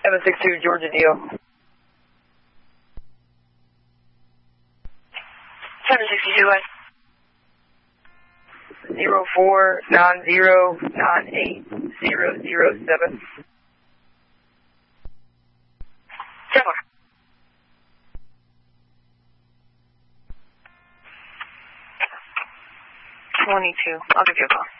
762 Georgia Dio. 762 what? 0490980007. 10-4. 22. I'll give you a call.